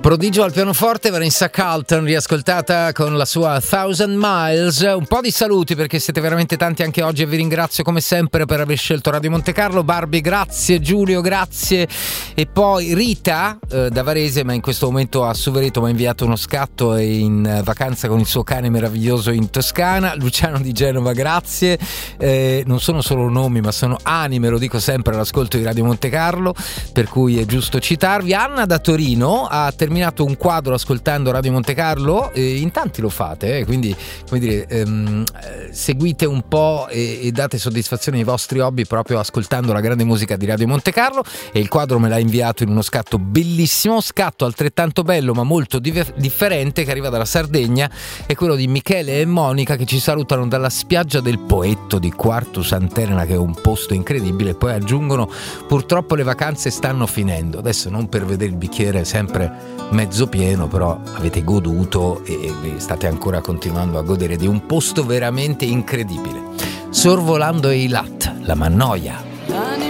Prodigio al pianoforte, Vanessa Carlton, riascoltata con la sua Thousand Miles. Un po' di saluti perché siete veramente tanti anche oggi e vi ringrazio come sempre per aver scelto Radio Montecarlo. Barbie, grazie. Giulio, grazie. E poi Rita da Varese, ma in questo momento a Suvereto, mi ha inviato uno scatto e in vacanza con il suo cane meraviglioso in Toscana. Luciano di Genova, grazie. Non sono solo nomi ma sono anime, lo dico sempre all'ascolto di Radio Montecarlo, per cui è giusto citarvi. Anna da Torino ha terminato un quadro ascoltando Radio Montecarlo, in tanti lo fate, quindi come dire, seguite un po' e date soddisfazione ai vostri hobby proprio ascoltando la grande musica di Radio Montecarlo, e il quadro me l'ha inviato in uno scatto bellissimo, scatto altrettanto bello ma molto differente che arriva dalla Sardegna, è quello di Michele e Monica che ci salutano dalla spiaggia del Poetto di Quartu Sant'Elena, che è un posto incredibile, e poi aggiungono: purtroppo le vacanze stanno finendo. Adesso non per vedere il bicchiere sempre mezzo pieno, però avete goduto e state ancora continuando a godere di un posto veramente incredibile. Sorvolando Eilat, la Mannoia.